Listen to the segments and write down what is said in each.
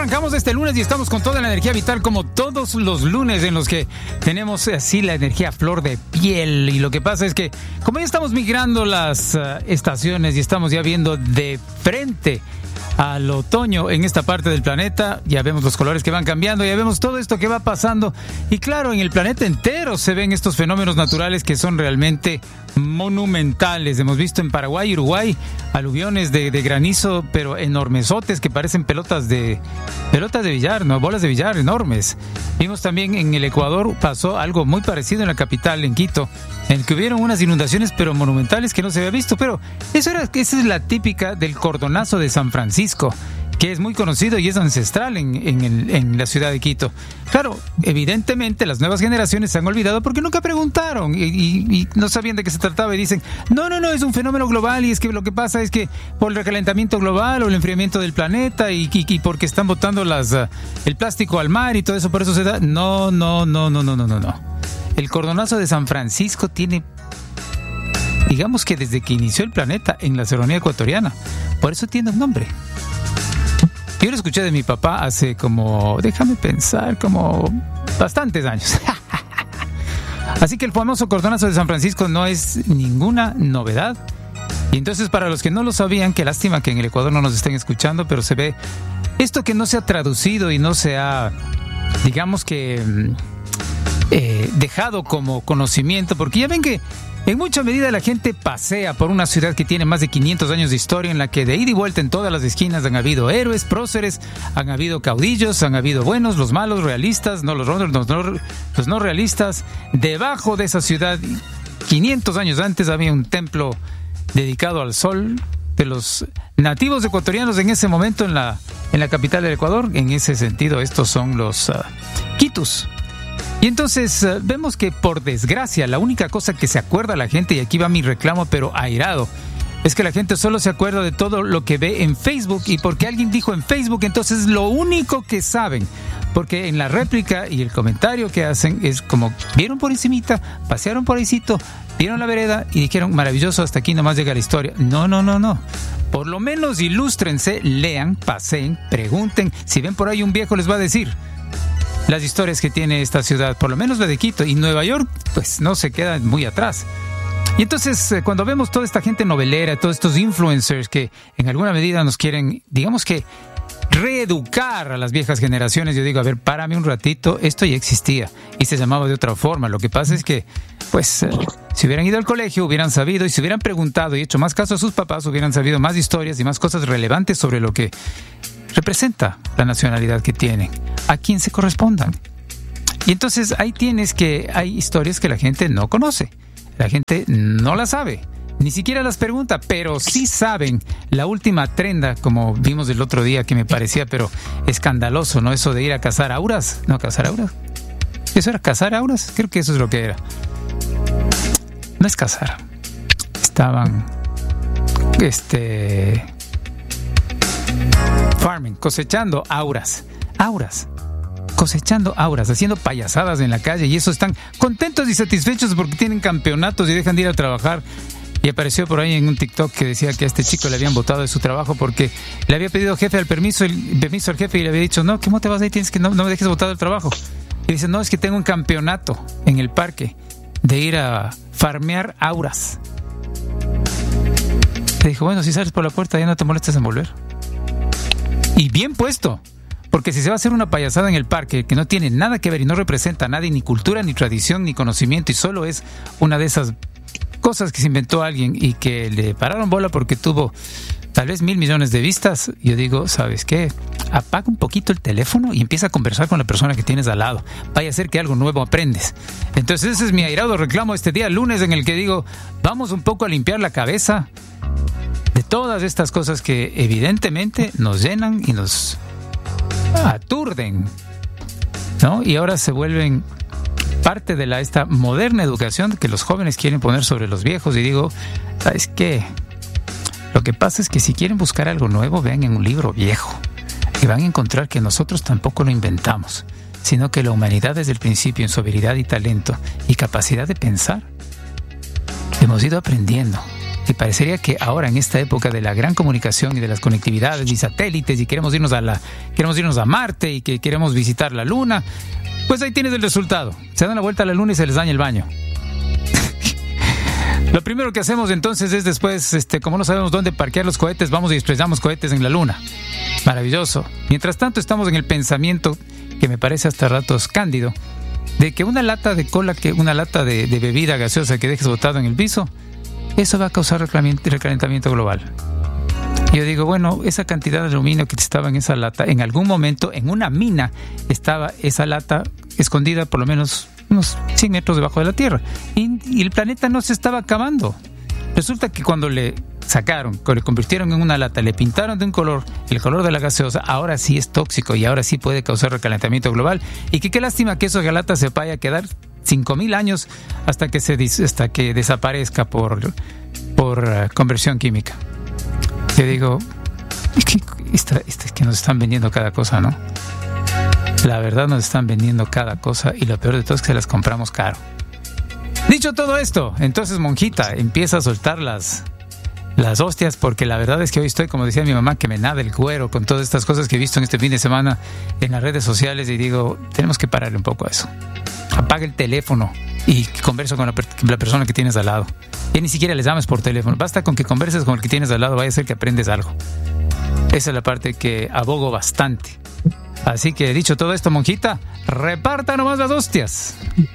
arrancamos este lunes y estamos con toda la energía vital como todos los lunes en los que tenemos así la energía a flor de piel. Y lo que pasa es que como ya estamos migrando las estaciones y estamos ya viendo de frente al otoño en esta parte del planeta, ya vemos los colores que van cambiando, ya vemos todo esto que va pasando y claro, en el planeta entero se ven estos fenómenos naturales que son realmente monumentales. Hemos visto en Paraguay y Uruguay aluviones de granizo, pero enormesotes que parecen pelotas de billar, no, bolas de billar enormes. Vimos también en el Ecuador, pasó algo muy parecido en la capital, en Quito, en el que hubieron unas inundaciones pero monumentales que no se había visto, pero esa es la típica del cordonazo de San Francisco, que es muy conocido y es ancestral en la ciudad de Quito. Claro, evidentemente las nuevas generaciones se han olvidado porque nunca preguntaron y no sabían de qué se trataba y dicen, no, es un fenómeno global y es que lo que pasa es que por el recalentamiento global o el enfriamiento del planeta y porque están botando el plástico al mar y todo eso, por eso se da. No. El cordonazo de San Francisco tiene, digamos que desde que inició el planeta en la serranía ecuatoriana, por eso tiene un nombre. Yo lo escuché de mi papá hace como bastantes años. Así que el famoso cordonazo de San Francisco no es ninguna novedad. Y entonces para los que no lo sabían, qué lástima que en el Ecuador no nos estén escuchando, pero se ve esto que no se ha traducido y no se ha, digamos que, dejado como conocimiento, porque ya ven que en mucha medida la gente pasea por una ciudad que tiene más de 500 años de historia, en la que de ida y vuelta en todas las esquinas han habido héroes, próceres, han habido caudillos, han habido buenos, los malos, realistas, los no realistas. Debajo de esa ciudad, 500 años antes, había un templo dedicado al sol de los nativos ecuatorianos en ese momento en la capital del Ecuador. En ese sentido, estos son los quitus. Y entonces vemos que por desgracia la única cosa que se acuerda la gente, y aquí va mi reclamo pero airado, es que la gente solo se acuerda de todo lo que ve en Facebook, y porque alguien dijo en Facebook, entonces lo único que saben, porque en la réplica y el comentario que hacen es como vieron por encimita, pasearon por ahícito, vieron la vereda y dijeron maravilloso, hasta aquí nomás llega la historia. No. Por lo menos ilústrense, lean, paseen, pregunten. Si ven por ahí un viejo les va a decir las historias que tiene esta ciudad, por lo menos la de Quito, y Nueva York pues no se queda muy atrás. Y entonces cuando vemos toda esta gente novelera, todos estos influencers que en alguna medida nos quieren, digamos que, reeducar a las viejas generaciones, yo digo, a ver, párame un ratito, esto ya existía y se llamaba de otra forma. Lo que pasa es que pues si hubieran ido al colegio hubieran sabido, y si hubieran preguntado y hecho más caso a sus papás, hubieran sabido más historias y más cosas relevantes sobre lo que representa la nacionalidad que tienen, a quien se correspondan. Y entonces ahí tienes que hay historias que la gente no conoce, la gente no las sabe, ni siquiera las pregunta, pero sí saben la última trenda, como vimos el otro día, que me parecía pero escandaloso, ¿no? Eso de ir a cazar auras. No, cazar auras. ¿Eso era cazar auras? Creo que eso es lo que era. No es cazar. Estaban farming, cosechando auras, haciendo payasadas en la calle, y eso están contentos y satisfechos porque tienen campeonatos y dejan de ir a trabajar. Y apareció por ahí en un TikTok que decía que a este chico le habían botado de su trabajo porque le había pedido el permiso al jefe, y le había dicho, no, ¿cómo te vas ahí? Tienes que no me dejes botado del trabajo. Y dice, no, es que tengo un campeonato en el parque de ir a farmear auras. Le dijo, bueno, si sales por la puerta ya no te molestes en volver. Y bien puesto, porque si se va a hacer una payasada en el parque que no tiene nada que ver y no representa a nadie, ni cultura, ni tradición, ni conocimiento, y solo es una de esas cosas que se inventó alguien y que le pararon bola porque tuvo tal vez 1,000 millones de vistas, yo digo, ¿sabes qué? Apaga un poquito el teléfono y empieza a conversar con la persona que tienes al lado. Vaya a ser que algo nuevo aprendes. Entonces ese es mi airado reclamo este día lunes, en el que digo, vamos un poco a limpiar la cabeza de todas estas cosas que evidentemente nos llenan y nos aturden, ¿no? Y ahora se vuelven parte de esta moderna educación que los jóvenes quieren poner sobre los viejos. Y digo, ¿sabes qué? Lo que pasa es que si quieren buscar algo nuevo, vean en un libro viejo y van a encontrar que nosotros tampoco lo inventamos, sino que la humanidad desde el principio, en su habilidad y talento y capacidad de pensar, hemos ido aprendiendo Y parecería que ahora, en esta época de la gran comunicación y de las conectividades y satélites, y queremos irnos a Marte y que queremos visitar la Luna, pues ahí tienes el resultado. Se dan la vuelta a la Luna y se les daña el baño. Lo primero que hacemos entonces es después, como no sabemos dónde parquear los cohetes, vamos y estrellamos cohetes en la Luna. Maravilloso. Mientras tanto estamos en el pensamiento, que me parece hasta ratos cándido, de que una lata de cola, una lata de bebida gaseosa que dejes botado en el piso, eso va a causar recalentamiento global. Yo digo, bueno, esa cantidad de aluminio que estaba en esa lata, en algún momento en una mina estaba esa lata escondida por lo menos unos 100 metros debajo de la Tierra. Y el planeta no se estaba acabando. Resulta que cuando le convirtieron en una lata, le pintaron de un color, el color de la gaseosa, ahora sí es tóxico y ahora sí puede causar recalentamiento global. Y que qué lástima que esa lata se vaya a quedar 5,000 años hasta que desaparezca por conversión química. Yo digo, es que nos están vendiendo cada cosa, ¿no? La verdad, nos están vendiendo cada cosa y lo peor de todo es que se las compramos caro. Dicho todo esto, entonces, monjita, empieza a soltar las hostias, porque la verdad es que hoy estoy, como decía mi mamá, que me nada el cuero con todas estas cosas que he visto en este fin de semana en las redes sociales, y digo, tenemos que pararle un poco a eso. Apaga el teléfono y conversa con la persona que tienes al lado. Ya ni siquiera les llames por teléfono, basta con que converses con el que tienes al lado, vaya a ser que aprendes algo. Esa es la parte que abogo bastante. Así que, dicho todo esto, monjita, reparta nomás las hostias.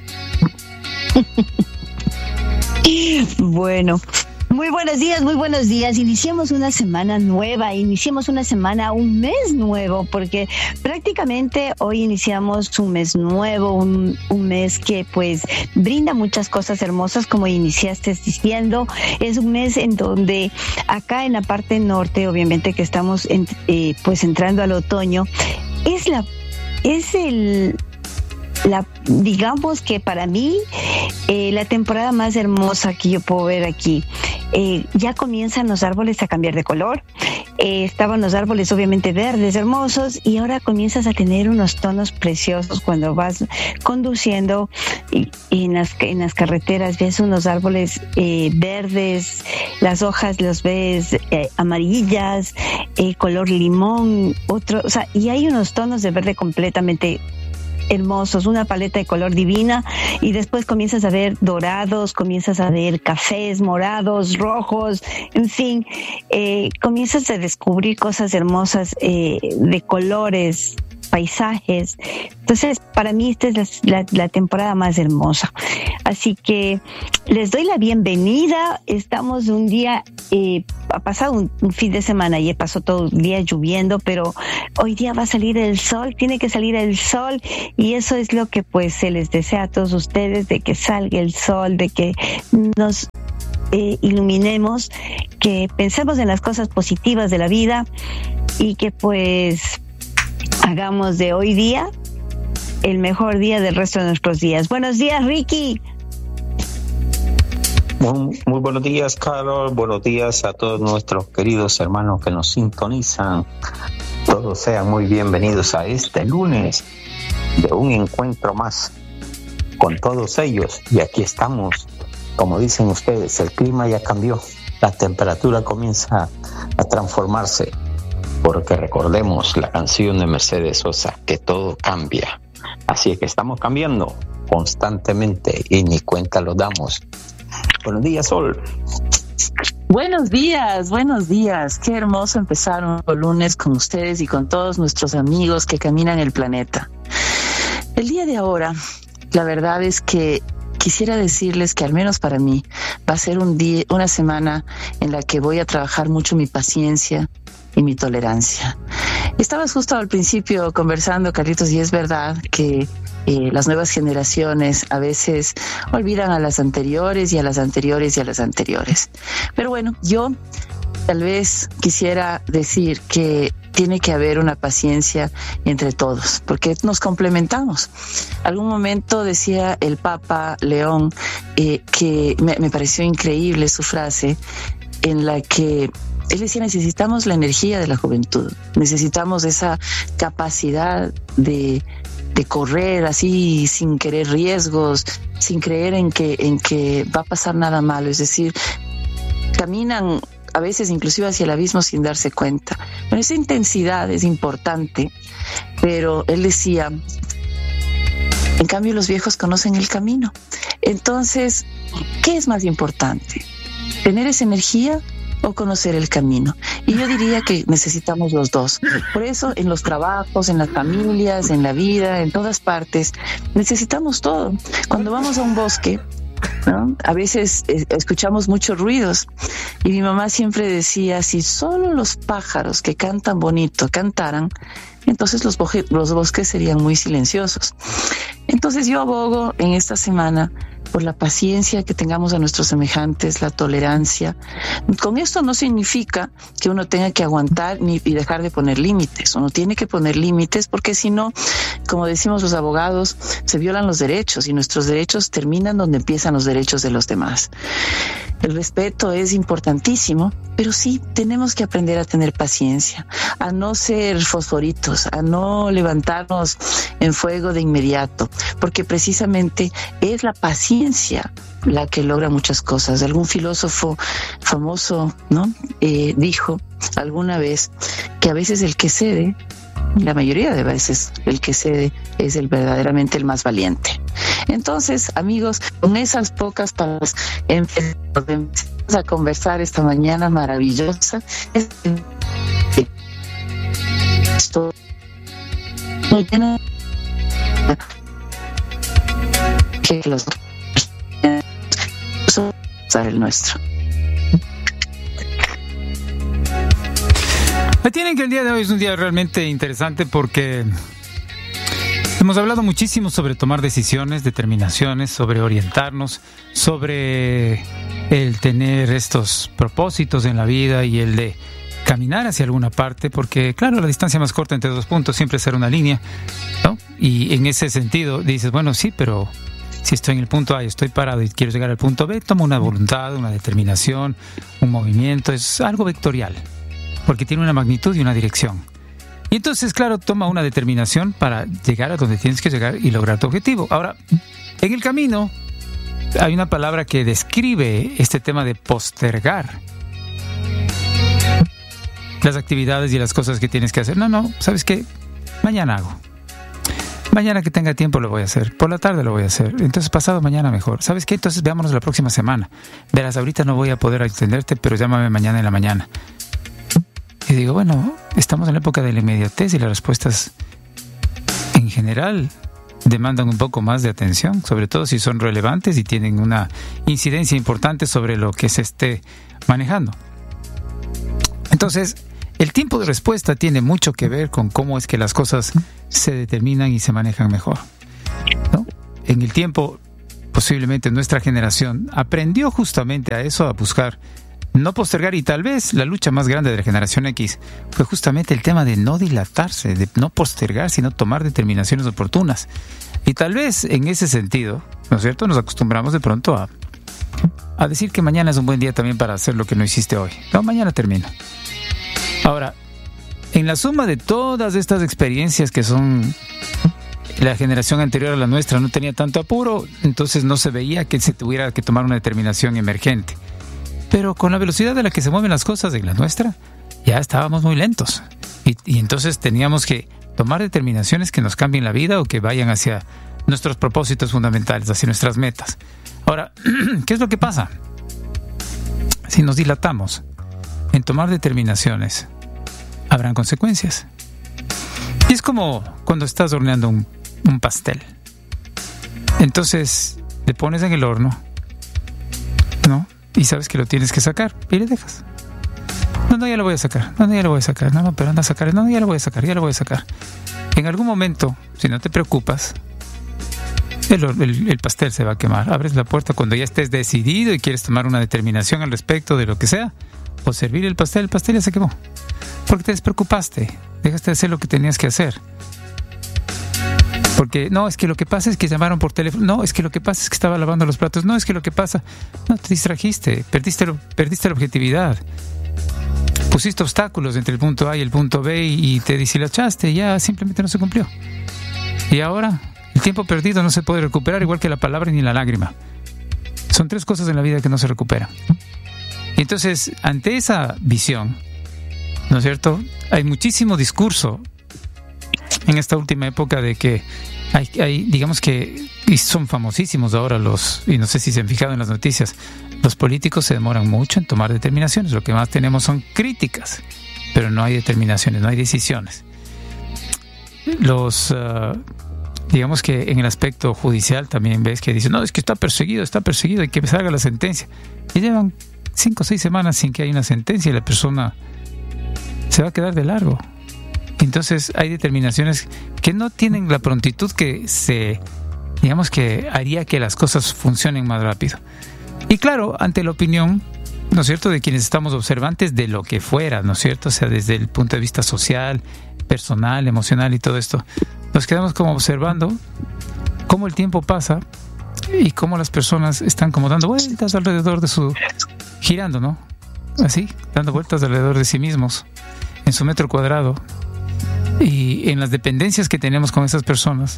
Bueno, muy buenos días. Iniciemos una semana nueva, un mes nuevo, porque prácticamente hoy iniciamos un mes nuevo, un mes que pues brinda muchas cosas hermosas, como iniciaste diciendo. Es un mes en donde acá en la parte norte, obviamente que estamos pues entrando al otoño, digamos que para mí la temporada más hermosa que yo puedo ver aquí. Ya comienzan los árboles a cambiar de color. Estaban los árboles obviamente verdes, hermosos, y ahora comienzas a tener unos tonos preciosos cuando vas conduciendo y en las carreteras ves unos árboles verdes, las hojas los ves amarillas, color limón, y hay unos tonos de verde completamente hermosos, una paleta de color divina, y después comienzas a ver dorados, comienzas a ver cafés, morados, rojos, en fin, comienzas a descubrir cosas hermosas de colores, paisajes. Entonces, para mí esta es la temporada más hermosa. Así que les doy la bienvenida. Estamos un día, ha pasado un fin de semana y pasó todo el día lloviendo, pero hoy día va a salir el sol, tiene que salir el sol, y eso es lo que pues se les desea a todos ustedes, de que salga el sol, de que nos iluminemos, que pensemos en las cosas positivas de la vida y que pues hagamos de hoy día el mejor día del resto de nuestros días. Buenos días, Ricky. Muy buenos días, Carol. Buenos días a todos nuestros queridos hermanos que nos sintonizan. Todos sean muy bienvenidos a este lunes de un encuentro más con todos ellos. Y aquí estamos, como dicen ustedes, el clima ya cambió, la temperatura comienza a transformarse, porque recordemos la canción de Mercedes Sosa, que todo cambia. Así es que estamos cambiando constantemente y ni cuenta lo damos. Buenos días, Sol. Buenos días. Qué hermoso empezar un lunes con ustedes y con todos nuestros amigos que caminan el planeta. El día de ahora, la verdad es que quisiera decirles que al menos para mí va a ser una semana en la que voy a trabajar mucho mi paciencia y mi tolerancia. Estabas justo al principio conversando, Carlitos, y es verdad que las nuevas generaciones a veces olvidan a las anteriores y a las anteriores y a las anteriores. Pero bueno, yo tal vez quisiera decir que tiene que haber una paciencia entre todos, porque nos complementamos. Algún momento decía el Papa León, que me pareció increíble su frase, en la que él decía: necesitamos la energía de la juventud, necesitamos esa capacidad de correr así sin querer riesgos, sin creer en que va a pasar nada malo. Es decir, caminan a veces inclusive hacia el abismo sin darse cuenta. Bueno, esa intensidad es importante, pero él decía, en cambio los viejos conocen el camino. Entonces, ¿qué es más importante? ¿Tener esa energía o conocer el camino? Y yo diría que necesitamos los dos. Por eso en los trabajos, en las familias, en la vida, en todas partes, necesitamos todo. Cuando vamos a un bosque, ¿no? A veces escuchamos muchos ruidos y mi mamá siempre decía, si solo los pájaros que cantan bonito cantaran, entonces los bosques serían muy silenciosos. Entonces yo abogo en esta semana por la paciencia que tengamos a nuestros semejantes, la tolerancia. Con esto no significa que uno tenga que aguantar y dejar de poner límites. Uno tiene que poner límites porque si no, como decimos los abogados, se violan los derechos y nuestros derechos terminan donde empiezan los derechos de los demás. El respeto es importantísimo, pero sí tenemos que aprender a tener paciencia, a no ser fosforitos, a no levantarnos en fuego de inmediato, porque precisamente es la paciencia la que logra muchas cosas. Algún filósofo famoso, ¿no? Dijo alguna vez que a veces el que cede, la mayoría de veces el que cede es verdaderamente el más valiente. Entonces, amigos, con esas pocas palabras empezamos a conversar esta mañana maravillosa. Esto muy lleno que los el nuestro. Me tienen que el día de hoy es un día realmente interesante porque hemos hablado muchísimo sobre tomar decisiones, determinaciones, sobre orientarnos, sobre el tener estos propósitos en la vida y el de caminar hacia alguna parte, porque claro, la distancia más corta entre dos puntos siempre será una línea, ¿no? Y en ese sentido dices, bueno, sí, pero si estoy en el punto A y estoy parado y quiero llegar al punto B, tomo una voluntad, una determinación, un movimiento, es algo vectorial, porque tiene una magnitud y una dirección. Y entonces, claro, toma una determinación para llegar a donde tienes que llegar y lograr tu objetivo. Ahora, en el camino hay una palabra que describe este tema de postergar las actividades y las cosas que tienes que hacer. No, ¿sabes qué? Mañana hago. Mañana que tenga tiempo lo voy a hacer. Por la tarde lo voy a hacer. Entonces pasado mañana mejor. ¿Sabes qué? Entonces veámonos la próxima semana. Verás, ahorita no voy a poder atenderte, pero llámame mañana en la mañana. Y digo, bueno, estamos en la época de la inmediatez y las respuestas en general demandan un poco más de atención, sobre todo si son relevantes y tienen una incidencia importante sobre lo que se esté manejando. Entonces, el tiempo de respuesta tiene mucho que ver con cómo es que las cosas se determinan y se manejan mejor, ¿no? En el tiempo, posiblemente nuestra generación aprendió justamente a eso, a buscar no postergar, y tal vez la lucha más grande de la generación X fue justamente el tema de no dilatarse, de no postergar, sino tomar determinaciones oportunas. Y tal vez en ese sentido, ¿no es cierto?, nos acostumbramos de pronto a decir que mañana es un buen día también para hacer lo que no hiciste hoy. No, mañana termino. Ahora, en la suma de todas estas experiencias que son la generación anterior a la nuestra no tenía tanto apuro, entonces no se veía que se tuviera que tomar una determinación emergente. Pero con la velocidad a la que se mueven las cosas en la nuestra, ya estábamos muy lentos. Y entonces teníamos que tomar determinaciones que nos cambien la vida o que vayan hacia nuestros propósitos fundamentales, hacia nuestras metas. Ahora, ¿qué es lo que pasa? Si nos dilatamos en tomar determinaciones, habrán consecuencias. Y es como cuando estás horneando un pastel. Entonces, le pones en el horno, ¿no? Y sabes que lo tienes que sacar y le dejas. No, ya lo voy a sacar. No, ya lo voy a sacar. No, pero anda a sacar. No, ya lo voy a sacar. En algún momento, si no te preocupas, el pastel se va a quemar. Abres la puerta cuando ya estés decidido y quieres tomar una determinación al respecto de lo que sea, o servir el pastel ya se quemó. Porque te despreocupaste. Dejaste de hacer lo que tenías que hacer. Porque, no, es que lo que pasa es que llamaron por teléfono. No, es que lo que pasa es que estaba lavando los platos. No, es que lo que pasa... No, te distrajiste. Perdiste la objetividad. Pusiste obstáculos entre el punto A y el punto B y te deshilachaste. Ya simplemente no se cumplió. Y ahora, el tiempo perdido no se puede recuperar, igual que la palabra ni la lágrima. Son tres cosas en la vida que no se recuperan. Y Entonces, ante esa visión, ¿no es cierto?, hay muchísimo discurso en esta última época de que hay digamos que, y son famosísimos ahora y no sé si se han fijado en las noticias, los políticos se demoran mucho en tomar determinaciones. Lo que más tenemos son críticas, pero no hay determinaciones, no hay decisiones. Digamos que en el aspecto judicial también ves que dicen, no, es que está perseguido, hay que salga la sentencia. Y llevan 5 o 6 semanas sin que haya una sentencia y la persona se va a quedar de largo. Entonces hay determinaciones que no tienen la prontitud que digamos que haría que las cosas funcionen más rápido. Y claro, ante la opinión, ¿no es cierto?, de quienes estamos observantes de lo que fuera, ¿no es cierto?, o sea, desde el punto de vista social, personal, emocional y todo esto, nos quedamos como observando cómo el tiempo pasa y cómo las personas están como dando vueltas alrededor girando, ¿no?, así, dando vueltas alrededor de sí mismos, en su metro cuadrado. Y en las dependencias que tenemos con esas personas,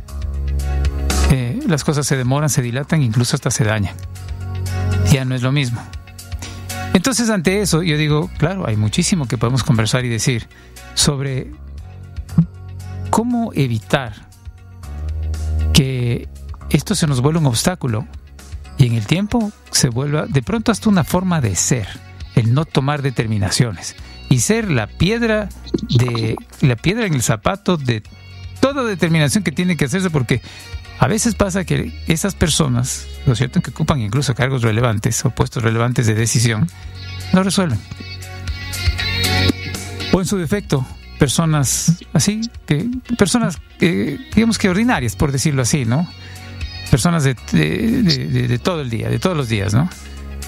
las cosas se demoran, se dilatan, incluso hasta se dañan. Ya no es lo mismo. Entonces, ante eso, yo digo, claro, hay muchísimo que podemos conversar y decir sobre cómo evitar que esto se nos vuelva un obstáculo y en el tiempo se vuelva de pronto hasta una forma de ser, el no tomar determinaciones y ser la piedra en el zapato de toda determinación que tiene que hacerse, porque a veces pasa que esas personas, ¿no es cierto?, que ocupan incluso cargos relevantes o puestos relevantes de decisión, no resuelven. O en su defecto, personas digamos que ordinarias, por decirlo así, ¿no? Personas de todo el día, de todos los días, ¿no?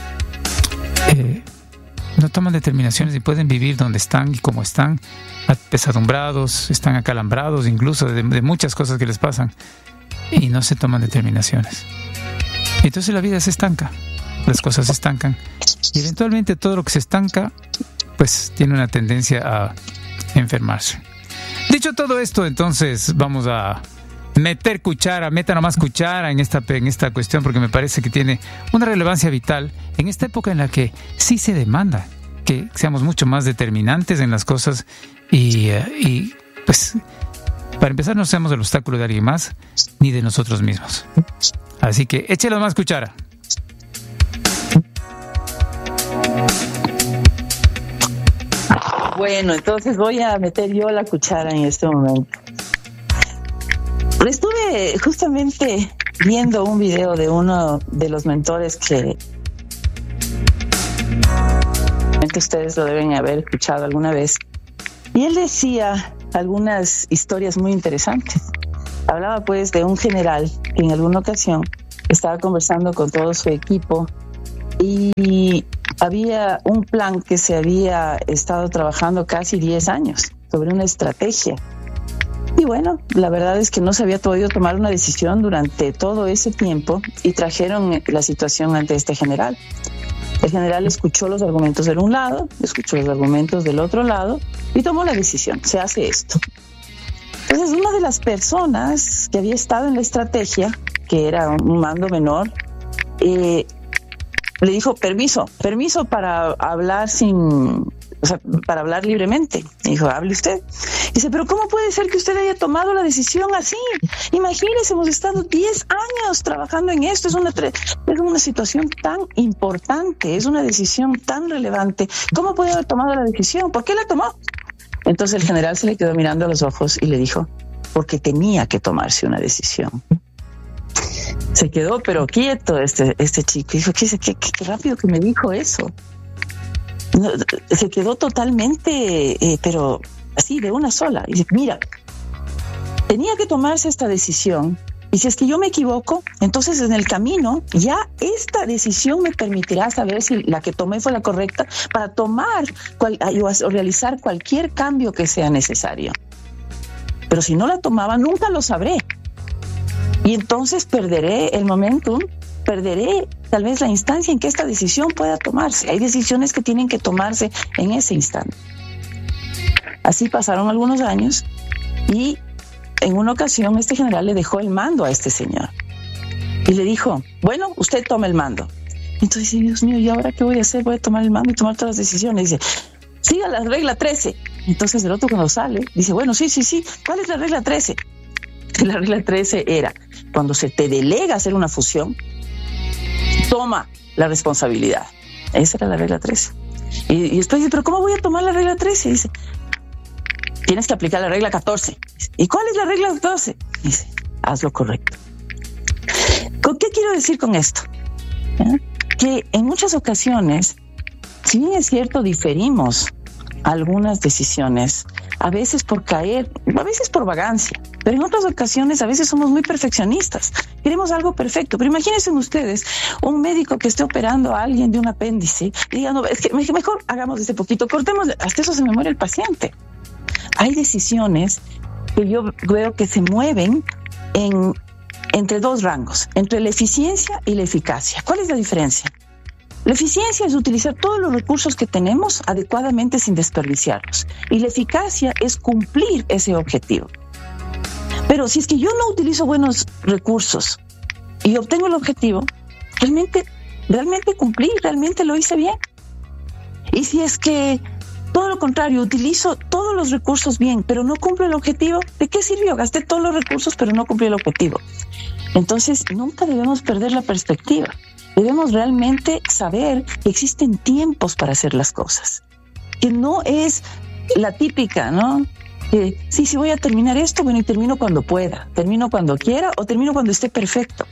No toman determinaciones y pueden vivir donde están y como están, apesadumbrados, están acalambrados incluso de muchas cosas que les pasan y no se toman determinaciones. Entonces la vida se estanca, las cosas se estancan y eventualmente todo lo que se estanca pues tiene una tendencia a enfermarse. Dicho todo esto, entonces vamos a meta nomás cuchara en esta cuestión, porque me parece que tiene una relevancia vital en esta época en la que sí se demanda que seamos mucho más determinantes en las cosas y pues para empezar no seamos el obstáculo de alguien más ni de nosotros mismos. Así que échale más cuchara. Bueno, entonces voy a meter yo la cuchara en este momento. Estuve justamente viendo un video de uno de los mentores que ustedes lo deben haber escuchado alguna vez. Y él decía algunas historias muy interesantes. Hablaba pues de un general que en alguna ocasión estaba conversando con todo su equipo y había un plan que se había estado trabajando casi 10 años sobre una estrategia. Y bueno, la verdad es que no se había podido tomar una decisión durante todo ese tiempo y trajeron la situación ante este general. El general escuchó los argumentos de un lado, escuchó los argumentos del otro lado y tomó la decisión, se hace esto. Entonces una de las personas que había estado en la estrategia, que era un mando menor, le dijo permiso para hablar para hablar libremente. Dijo, hable usted. Dice, pero ¿cómo puede ser que usted haya tomado la decisión así? Imagínese, hemos estado 10 años trabajando en esto. Es una situación tan importante, es una decisión tan relevante. ¿Cómo puede haber tomado la decisión? ¿Por qué la tomó? Entonces el general se le quedó mirando a los ojos y le dijo, porque tenía que tomarse una decisión. Se quedó pero quieto este chico. Dijo, qué rápido que me dijo eso. No, se quedó totalmente, pero así, de una sola. Y dice, mira, tenía que tomarse esta decisión. Y si es que yo me equivoco, entonces en el camino ya esta decisión me permitirá saber si la que tomé fue la correcta para tomar o realizar cualquier cambio que sea necesario. Pero si no la tomaba, nunca lo sabré. Y entonces perderé el momentum, perderé tal vez la instancia en que esta decisión pueda tomarse. Hay decisiones que tienen que tomarse en ese instante. Así pasaron algunos años y en una ocasión este general le dejó el mando a este señor y le dijo, bueno, usted toma el mando, Entonces dice, Dios mío, ¿y ahora qué voy a hacer? Voy a tomar el mando y tomar todas las decisiones. Dice, siga la regla 13. Entonces el otro cuando sale, dice, bueno, sí. ¿Cuál es la regla 13? La regla 13 era, cuando se te delega hacer una fusión, toma la responsabilidad. Esa era la regla 13. Y después dice, ¿pero cómo voy a tomar la regla 13? Dice, tienes que aplicar la regla 14. Dice, ¿y cuál es la regla 14? Dice, haz lo correcto. ¿Con qué quiero decir con esto? Que en muchas ocasiones, si bien es cierto, diferimos algunas decisiones, a veces por caer, a veces por vagancia, pero en otras ocasiones a veces somos muy perfeccionistas, queremos algo perfecto. Pero imagínense ustedes un médico que esté operando a alguien de un apéndice y diga, no, es que mejor hagamos este poquito, cortemos, hasta eso se me muere el paciente. Hay decisiones que yo veo que se mueven entre dos rangos, entre la eficiencia y la eficacia. ¿Cuál es la diferencia? La eficiencia es utilizar todos los recursos que tenemos adecuadamente sin desperdiciarlos. Y la eficacia es cumplir ese objetivo. Pero si es que yo no utilizo buenos recursos y obtengo el objetivo, realmente cumplí, realmente lo hice bien. Y si es que todo lo contrario, utilizo todos los recursos bien, pero no cumplo el objetivo, ¿de qué sirvió? Gasté todos los recursos, pero no cumplí el objetivo. Entonces, nunca debemos perder la perspectiva. Debemos realmente saber que existen tiempos para hacer las cosas. Que no es la típica, ¿no? Sí, voy a terminar esto, bueno, y termino cuando pueda, termino cuando quiera o termino cuando esté perfecto.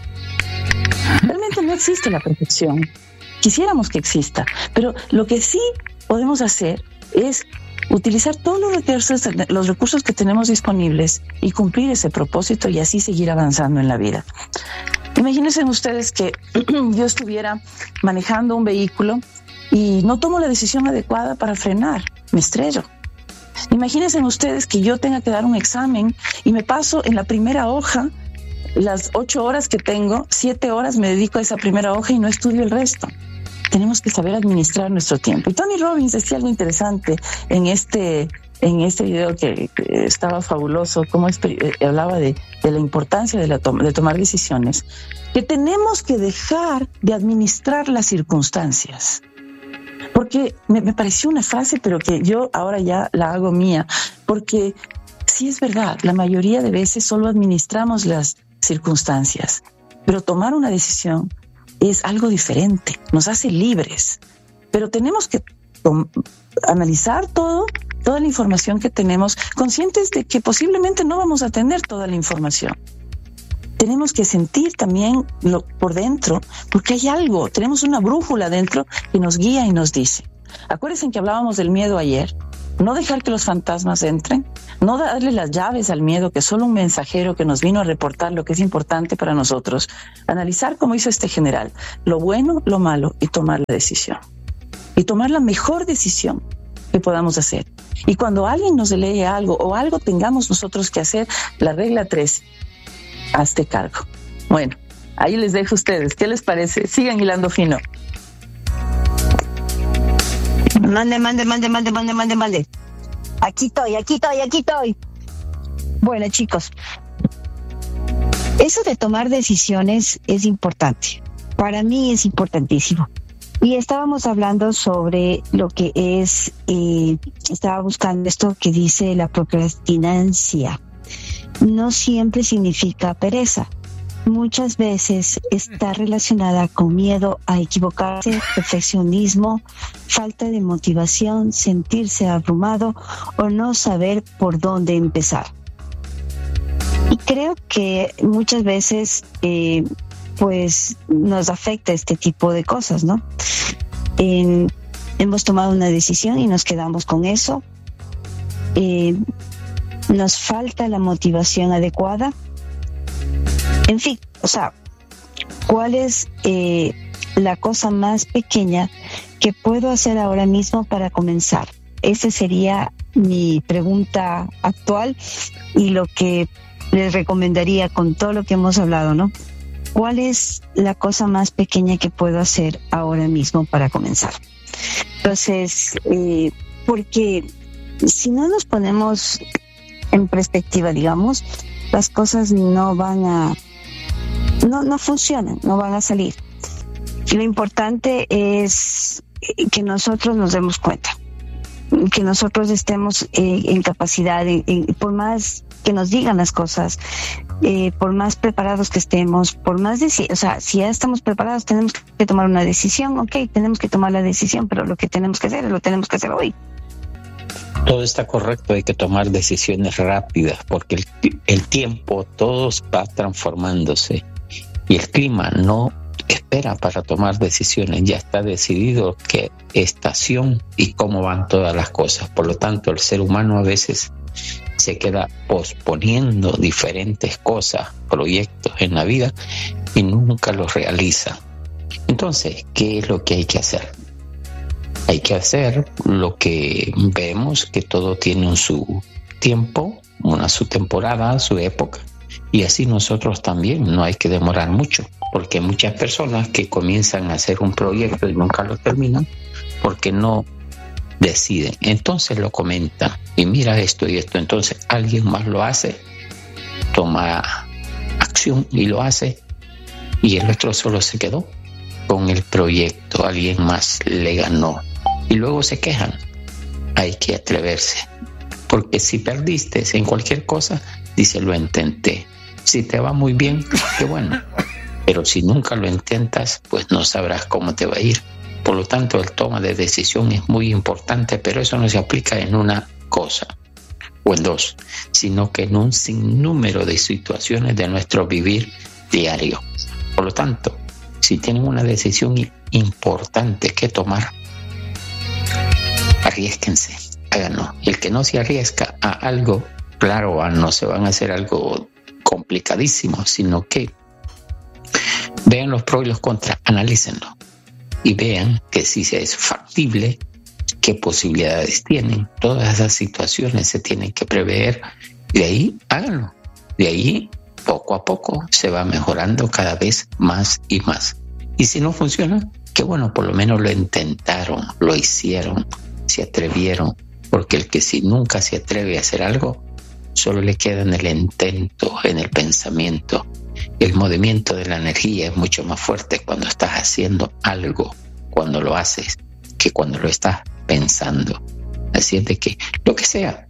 Realmente no existe la perfección. Quisiéramos que exista, pero lo que sí podemos hacer es utilizar todos los recursos que tenemos disponibles y cumplir ese propósito y así seguir avanzando en la vida. Imagínense ustedes que yo estuviera manejando un vehículo y no tomo la decisión adecuada para frenar, me estrello. Imagínense ustedes que yo tenga que dar un examen y me paso en la primera hoja, las 8 horas que tengo, 7 horas me dedico a esa primera hoja y no estudio el resto. Tenemos que saber administrar nuestro tiempo. Y Tony Robbins decía algo interesante en este video que estaba fabuloso, cómo hablaba de la importancia de tomar decisiones, que tenemos que dejar de administrar las circunstancias. Porque me pareció una frase, pero que yo ahora ya la hago mía, porque sí es verdad, la mayoría de veces solo administramos las circunstancias, pero tomar una decisión es algo diferente, nos hace libres, pero tenemos que analizar toda la información que tenemos, conscientes de que posiblemente no vamos a tener toda la información. Tenemos que sentir también por dentro, porque hay algo, tenemos una brújula dentro que nos guía y nos dice. Acuérdense que hablábamos del miedo ayer, no dejar que los fantasmas entren, no darle las llaves al miedo, que es solo un mensajero que nos vino a reportar lo que es importante para nosotros. Analizar, como hizo este general, lo bueno, lo malo y tomar la decisión. Y tomar la mejor decisión que podamos hacer. Y cuando alguien nos lee algo o algo tengamos nosotros que hacer, la regla 3, hazte cargo. Bueno, ahí les dejo a ustedes. ¿Qué les parece? Sigan hilando fino. Mande. Aquí estoy. Bueno, chicos, eso de tomar decisiones es importante. Para mí es importantísimo. Y estábamos hablando sobre lo que es, estaba buscando esto que dice la procrastinancia. No siempre significa pereza. Muchas veces está relacionada con miedo a equivocarse, perfeccionismo, falta de motivación, sentirse abrumado o no saber por dónde empezar. Y creo que muchas veces pues nos afecta este tipo de cosas, ¿no? Hemos tomado una decisión y nos quedamos con eso. Nos falta la motivación adecuada. En fin, o sea, ¿cuál es la cosa más pequeña que puedo hacer ahora mismo para comenzar? Esa sería mi pregunta actual y lo que les recomendaría con todo lo que hemos hablado, ¿no? ¿Cuál es la cosa más pequeña que puedo hacer ahora mismo para comenzar? Entonces, porque si no nos ponemos en perspectiva, digamos, las cosas no van a... No funcionan, no van a salir. lo importante es que nosotros nos demos cuenta, que nosotros estemos en capacidad, por más que nos digan las cosas, por más preparados que estemos, si ya estamos preparados, tenemos que tomar una decisión. Tenemos que tomar la decisión, pero lo que tenemos que hacer, lo tenemos que hacer hoy. Todo está correcto, hay que tomar decisiones rápidas porque el tiempo todo va transformándose y el clima no espera para tomar decisiones, ya está decidido qué estación y cómo van todas las cosas. Por lo tanto, el ser humano a veces se queda posponiendo diferentes cosas, proyectos en la vida y nunca los realiza. Entonces, ¿qué es lo que hay que hacer? Hay que hacer lo que vemos, que todo tiene su tiempo, su temporada, su época, y así nosotros también no hay que demorar mucho, porque hay muchas personas que comienzan a hacer un proyecto y nunca lo terminan porque no deciden. Entonces lo comentan y mira esto y esto, entonces alguien más lo hace, toma acción y lo hace, y el otro solo se quedó con el proyecto, alguien más le ganó. Y luego se quejan. Hay que atreverse. Porque si perdiste en cualquier cosa, dice, lo intenté. Si te va muy bien, qué bueno. Pero si nunca lo intentas, pues no sabrás cómo te va a ir. Por lo tanto, el toma de decisión es muy importante, pero eso no se aplica en una cosa o en dos, sino que en un sinnúmero de situaciones de nuestro vivir diario. Por lo tanto, si tienen una decisión importante que tomar, arriésquense, háganlo. Y el que no se arriesga a algo, claro, no se van a hacer algo complicadísimo, sino que vean los pros y los contras, analícenlo y vean que si es factible, qué posibilidades tienen. Todas esas situaciones se tienen que prever y de ahí háganlo. De ahí, poco a poco, se va mejorando cada vez más y más. Y si no funciona, qué bueno, por lo menos lo intentaron, lo hicieron, se atrevieron, porque el que si nunca se atreve a hacer algo, solo le queda en el intento, en el pensamiento. El movimiento de la energía es mucho más fuerte cuando estás haciendo algo, cuando lo haces, que cuando lo estás pensando. Así es de que, lo que sea,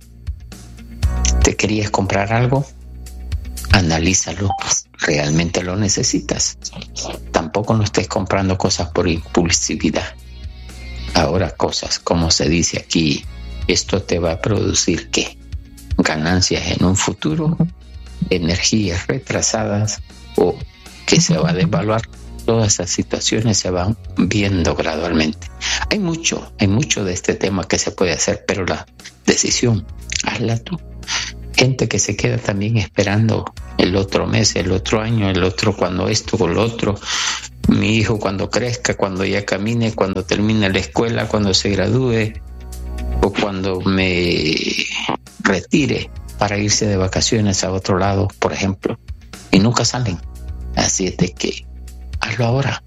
te querías comprar algo, analízalo, ¿realmente lo necesitas? Tampoco no estés comprando cosas por impulsividad. Ahora cosas, como se dice aquí, esto te va a producir ¿qué? Ganancias en un futuro, energías retrasadas o que se va a devaluar. Todas esas situaciones se van viendo gradualmente. Hay mucho de este tema que se puede hacer, pero la decisión, hazla tú. Gente que se queda también esperando el otro mes, el otro año, el otro cuando esto o lo otro. Mi hijo cuando crezca, cuando ya camine, cuando termine la escuela, cuando se gradúe o cuando me retire para irse de vacaciones a otro lado, por ejemplo. Y nunca salen. Así es de que hazlo ahora.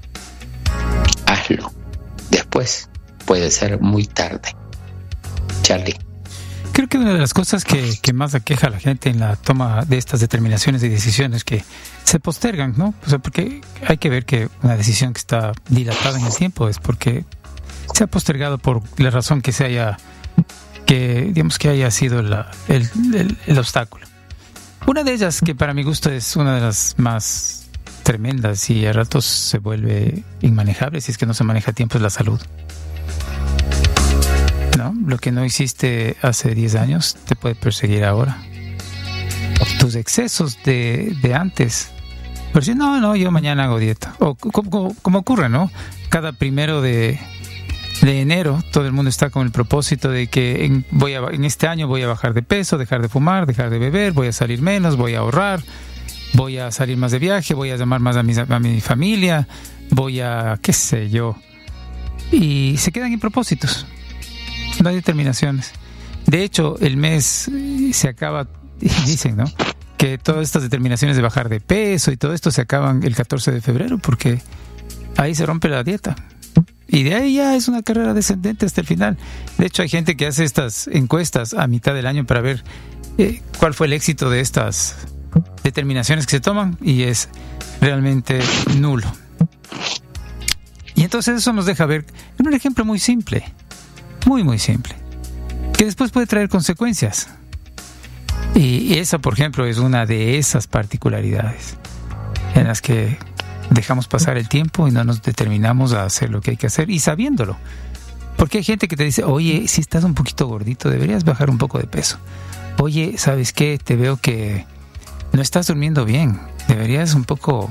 Hazlo. Después puede ser muy tarde. Charlie. Creo que una de las cosas que más aqueja a la gente en la toma de estas determinaciones y decisiones que se postergan, ¿no? O sea, porque hay que ver que una decisión que está dilatada en el tiempo es porque se ha postergado por la razón que digamos que haya sido el obstáculo. Una de ellas, que para mi gusto es una de las más tremendas y a ratos se vuelve inmanejable si es que no se maneja a tiempo, es la salud. ¿No? Lo que no hiciste hace 10 años te puede perseguir ahora. Tus excesos de antes. Por decir, no, yo mañana hago dieta. O como ocurre, ¿no? Cada 1 de enero todo el mundo está con el propósito de que en este año voy a bajar de peso, dejar de fumar, dejar de beber, voy a salir menos, voy a ahorrar, voy a salir más de viaje, voy a llamar más a mi familia, voy a, qué sé yo. Y se quedan en propósitos. No hay determinaciones. De hecho, el mes se acaba, dicen, ¿no? Que todas estas determinaciones de bajar de peso y todo esto se acaban el 14 de febrero porque ahí se rompe la dieta. Y de ahí ya es una carrera descendente hasta el final. De hecho, hay gente que hace estas encuestas a mitad del año para ver cuál fue el éxito de estas determinaciones que se toman y es realmente nulo. entonces eso nos deja ver un ejemplo muy simple, muy simple, que después puede traer consecuencias. Y esa, por ejemplo, es una de esas particularidades en las que dejamos pasar el tiempo y no nos determinamos a hacer lo que hay que hacer, y sabiéndolo. Porque hay gente que te dice, oye, si estás un poquito gordito, deberías bajar un poco de peso. Oye, ¿sabes qué? Te veo que no estás durmiendo bien. Deberías un poco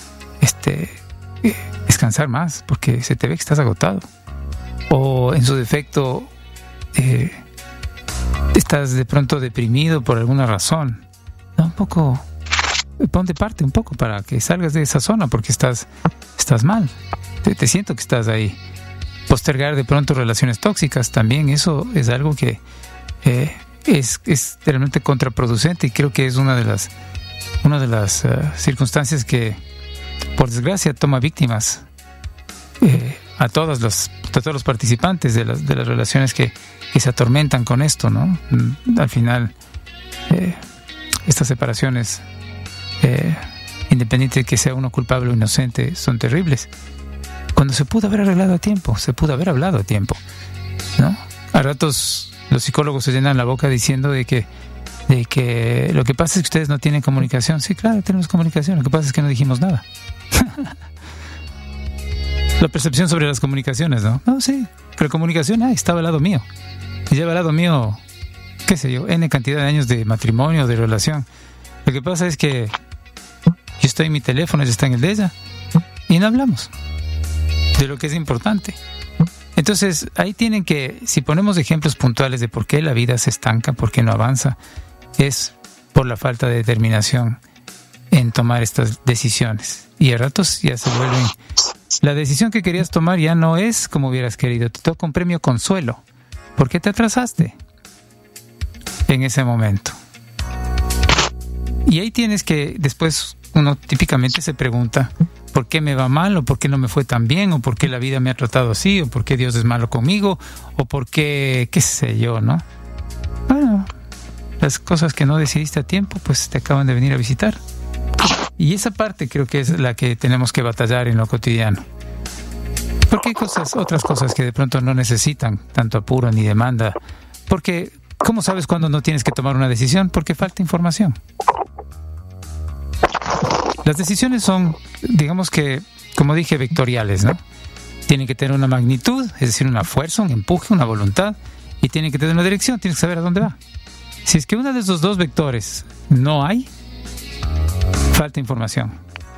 descansar más, porque se te ve que estás agotado. O en su defecto, estás de pronto deprimido por alguna razón. No, un poco, ponte parte un poco para que salgas de esa zona, porque estás mal. Te siento que estás ahí. Postergar de pronto relaciones tóxicas también, eso es algo que es realmente contraproducente, y creo que es una de las circunstancias que, por desgracia, toma víctimas a todos los participantes de las relaciones que se atormentan con esto, ¿no? Al final, estas separaciones, independiente de que sea uno culpable o inocente, son terribles. Cuando se pudo haber arreglado a tiempo, se pudo haber hablado a tiempo, ¿no? A ratos los psicólogos se llenan la boca diciendo de que lo que pasa es que ustedes no tienen comunicación. Sí, claro, tenemos comunicación, lo que pasa es que no dijimos nada. La percepción sobre las comunicaciones, ¿no? No, sí, pero comunicación, estaba al lado mío. Y lleva al lado mío, qué sé yo, N cantidad de años de matrimonio, de relación. Lo que pasa es que yo estoy en mi teléfono, ella está en el de ella, y no hablamos de lo que es importante. Entonces, ahí tienen que, si ponemos ejemplos puntuales de por qué la vida se estanca, por qué no avanza, es por la falta de determinación en tomar estas decisiones. Y a ratos ya se vuelven... La decisión que querías tomar ya no es como hubieras querido. Te toca un premio consuelo. ¿Por qué te atrasaste en ese momento? Y ahí tienes que, después uno típicamente se pregunta, ¿por qué me va mal? ¿O por qué no me fue tan bien? ¿O por qué la vida me ha tratado así? ¿O por qué Dios es malo conmigo? ¿O por qué, qué sé yo, no? Bueno, las cosas que no decidiste a tiempo, pues te acaban de venir a visitar. Y esa parte creo que es la que tenemos que batallar en lo cotidiano. Porque hay otras cosas que de pronto no necesitan tanto apuro ni demanda. Porque, ¿cómo sabes cuándo no tienes que tomar una decisión? Porque falta información. Las decisiones son, digamos que, como dije, vectoriales, ¿no? Tienen que tener una magnitud, es decir, una fuerza, un empuje, una voluntad, y tienen que tener una dirección, tienes que saber a dónde va. Si es que uno de esos dos vectores no hay, falta información.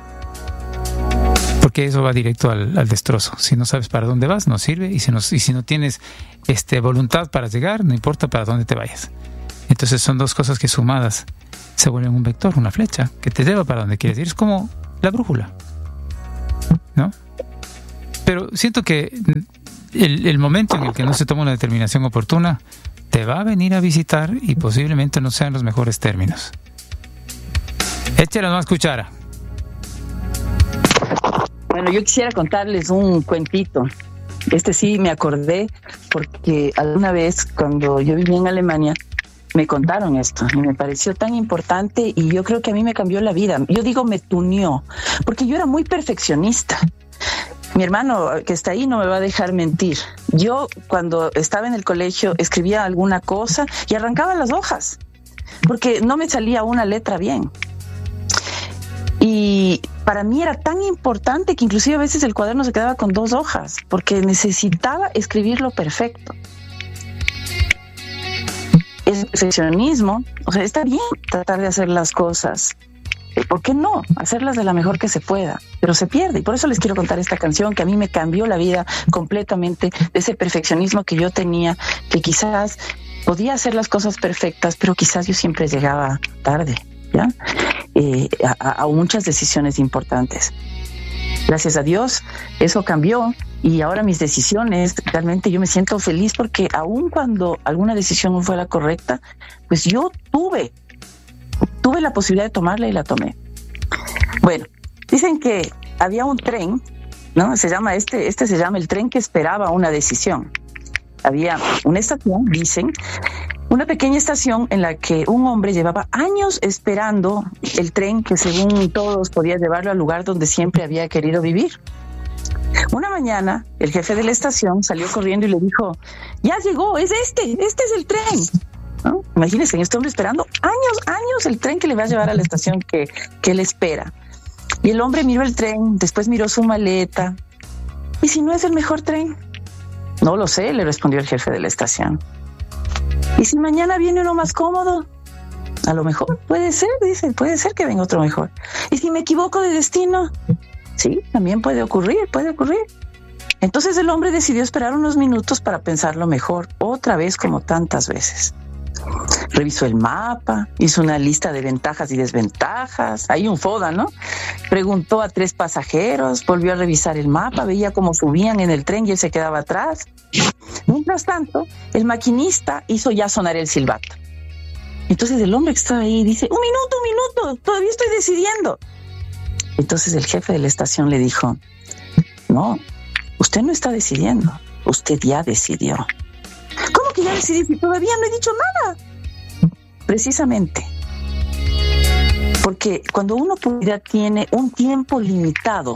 Porque eso va directo al destrozo. Si no sabes para dónde vas, no sirve, y si no tienes voluntad para llegar, no importa para dónde te vayas. Entonces son dos cosas que sumadas se vuelven un vector, una flecha, que te lleva para donde quieres ir. Es como la brújula, ¿no? Pero siento que el momento en el que no se toma una determinación oportuna te va a venir a visitar, y posiblemente no sean los mejores términos. Échale más cuchara. Bueno, yo quisiera contarles un cuentito. Sí me acordé porque alguna vez cuando yo vivía en Alemania me contaron esto y me pareció tan importante, y yo creo que a mí me cambió la vida. Yo digo me tuneó, porque yo era muy perfeccionista. Mi hermano que está ahí no me va a dejar mentir. Yo cuando estaba en el colegio escribía alguna cosa y arrancaba las hojas porque no me salía una letra bien. Y para mí era tan importante que inclusive a veces el cuaderno se quedaba con 2 hojas porque necesitaba escribirlo perfecto. Es perfeccionismo, o sea, está bien tratar de hacer las cosas. ¿Por qué no? Hacerlas de la mejor que se pueda, pero se pierde. Y por eso les quiero contar esta canción que a mí me cambió la vida completamente, de ese perfeccionismo que yo tenía, que quizás podía hacer las cosas perfectas, pero quizás yo siempre llegaba tarde, ¿ya? A muchas decisiones importantes. Gracias a Dios, eso cambió, y ahora mis decisiones, realmente yo me siento feliz porque aun cuando alguna decisión no fue la correcta, pues yo tuve la posibilidad de tomarla y la tomé. Bueno, dicen que había un tren, ¿no? Se llama se llama el tren que esperaba una decisión. Había una estación, dicen, una pequeña estación en la que un hombre llevaba años esperando el tren que según todos podía llevarlo al lugar donde siempre había querido vivir. Una mañana, el jefe de la estación salió corriendo y le dijo, ya llegó, este es el tren. ¿No? Imagínense, este hombre esperando años el tren que le va a llevar a la estación que él espera. Y el hombre miró el tren, después miró su maleta. ¿Y si no es el mejor tren? No lo sé, le respondió el jefe de la estación. ¿Y si mañana viene uno más cómodo? A lo mejor, puede ser, dice, puede ser que venga otro mejor. ¿Y si me equivoco de destino? Sí, también puede ocurrir. Entonces el hombre decidió esperar unos minutos para pensarlo mejor, otra vez como tantas veces. Revisó el mapa, hizo una lista de ventajas y desventajas, hay un FODA, ¿no? Preguntó a 3 pasajeros, volvió a revisar el mapa, veía cómo subían en el tren y él se quedaba atrás. Mientras tanto, el maquinista hizo ya sonar el silbato. Entonces el hombre que estaba ahí dice, un minuto, todavía estoy decidiendo. Entonces el jefe de la estación le dijo, no, usted no está decidiendo, usted ya decidió. ¿Cómo que ya decidí si todavía no he dicho nada? Precisamente, porque cuando una oportunidad tiene un tiempo limitado,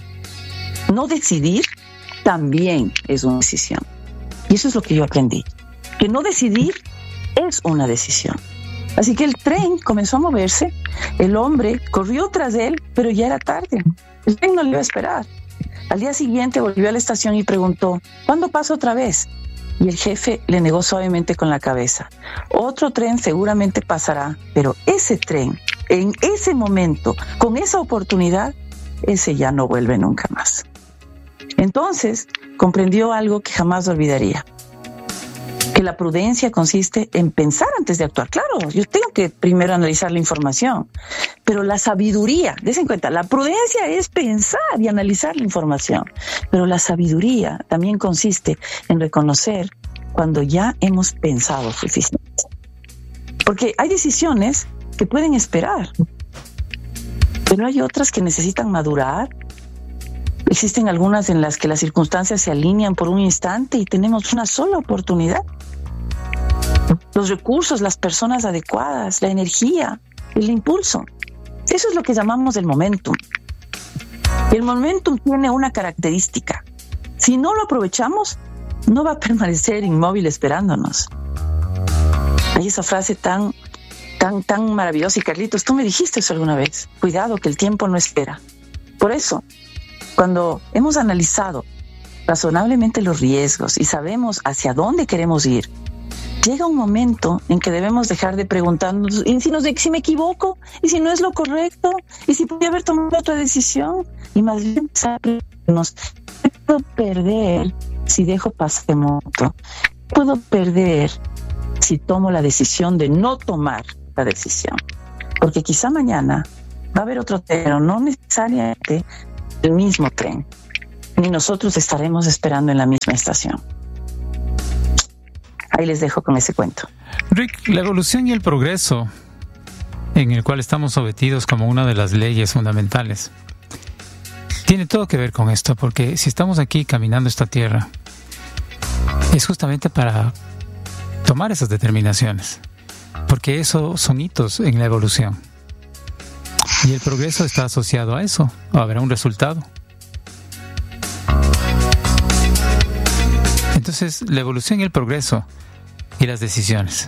no decidir también es una decisión. Y eso es lo que yo aprendí, que no decidir es una decisión. Así que el tren comenzó a moverse, el hombre corrió tras él, pero ya era tarde. El tren no le iba a esperar. Al día siguiente volvió a la estación y preguntó, ¿cuándo pasa otra vez? Y el jefe le negó suavemente con la cabeza. Otro tren seguramente pasará, pero ese tren, en ese momento, con esa oportunidad, ese ya no vuelve nunca más. Entonces, comprendió algo que jamás olvidaría. Que la prudencia consiste en pensar antes de actuar. Claro, yo tengo que primero analizar la información, pero la sabiduría, dense cuenta, la prudencia es pensar y analizar la información, pero la sabiduría también consiste en reconocer cuando ya hemos pensado suficiente. Porque hay decisiones que pueden esperar, pero hay otras que necesitan madurar. Existen algunas en las que las circunstancias se alinean por un instante y tenemos una sola oportunidad. Los recursos, las personas adecuadas, la energía, el impulso. Eso es lo que llamamos el momentum. El momentum tiene una característica. Si no lo aprovechamos, no va a permanecer inmóvil esperándonos. Hay esa frase tan maravillosa. Y Carlitos, tú me dijiste eso alguna vez. Cuidado, que el tiempo no espera. Por eso, cuando hemos analizado razonablemente los riesgos y sabemos hacia dónde queremos ir, llega un momento en que debemos dejar de preguntarnos, ¿y si me equivoco? ¿Y si no es lo correcto? ¿Y si podría haber tomado otra decisión? Y más bien preguntarnos, ¿qué puedo perder si dejo pasar de moto? ¿Qué puedo perder si tomo la decisión de no tomar la decisión? Porque quizá mañana va a haber otro tren, pero no necesariamente el mismo tren, ni nosotros estaremos esperando en la misma estación. Ahí les dejo con ese cuento. Rick, la evolución y el progreso en el cual estamos sometidos como una de las leyes fundamentales tiene todo que ver con esto, porque si estamos aquí caminando esta tierra es justamente para tomar esas determinaciones, porque eso son hitos en la evolución. Y el progreso está asociado a eso, habrá un resultado. Entonces, la evolución y el progreso y las decisiones.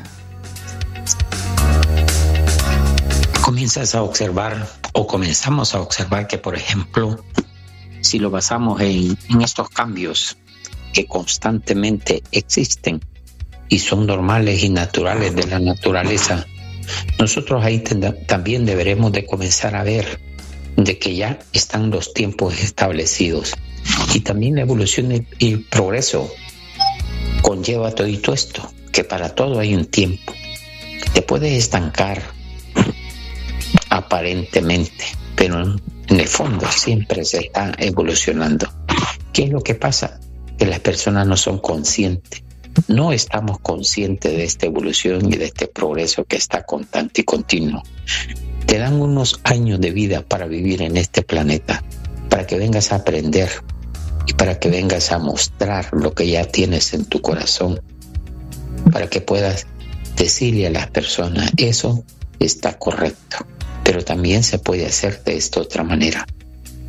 Comienzas a observar o comenzamos a observar que, por ejemplo, si lo basamos en estos cambios que constantemente existen y son normales y naturales de la naturaleza, nosotros ahí también deberemos de comenzar a ver de que ya están los tiempos establecidos. Y también la evolución y el progreso conlleva todo esto, que para todo hay un tiempo. Te puedes estancar aparentemente, pero en el fondo siempre se está evolucionando. ¿Qué es lo que pasa? Que las personas no son conscientes. No estamos conscientes de esta evolución y de este progreso que está constante y continuo. Te dan unos años de vida para vivir en este planeta, para que vengas a aprender y para que vengas a mostrar lo que ya tienes en tu corazón, para que puedas decirle a las personas, eso está correcto, pero también se puede hacer de esta otra manera.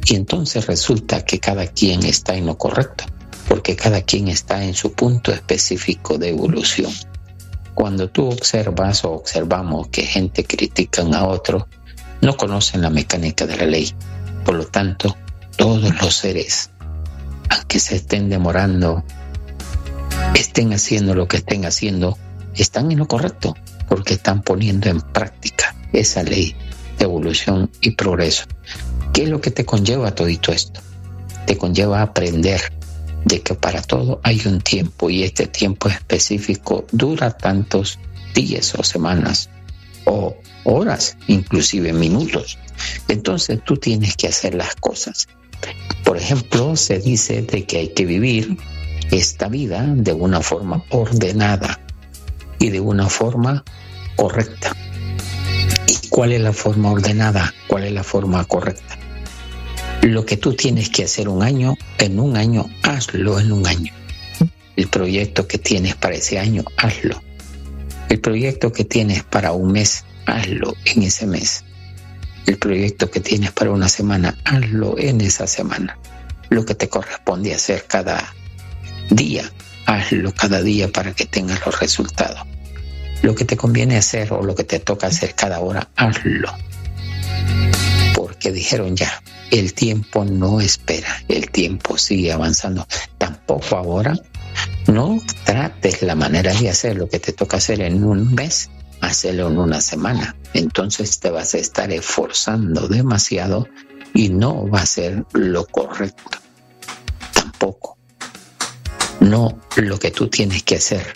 Y entonces resulta que cada quien está en lo correcto, porque cada quien está en su punto específico de evolución. Cuando tú observas o observamos que gente critica a otro, no conocen la mecánica de la ley. Por lo tanto, todos los seres, aunque se estén demorando, estén haciendo lo que estén haciendo, están en lo correcto, porque están poniendo en práctica esa ley de evolución y progreso. ¿Qué es lo que te conlleva todito esto? Te conlleva a aprender de que para todo hay un tiempo, y este tiempo específico dura tantos días o semanas o horas, inclusive minutos. Entonces tú tienes que hacer las cosas. Por ejemplo, se dice de que hay que vivir esta vida de una forma ordenada y de una forma correcta. ¿Y cuál es la forma ordenada? ¿Cuál es la forma correcta? Lo que tú tienes que hacer en un año, hazlo en un año. El proyecto que tienes para ese año, hazlo. El proyecto que tienes para un mes, hazlo en ese mes. El proyecto que tienes para una semana, hazlo en esa semana. Lo que te corresponde hacer cada día, hazlo cada día para que tengas los resultados. Lo que te conviene hacer o lo que te toca hacer cada hora, hazlo. Porque dijeron ya, el tiempo no espera, el tiempo sigue avanzando. Tampoco ahora, no trates la manera de hacer lo que te toca hacer en un mes, hacerlo en una semana. Entonces te vas a estar esforzando demasiado y no va a ser lo correcto. Tampoco. No lo que tú tienes que hacer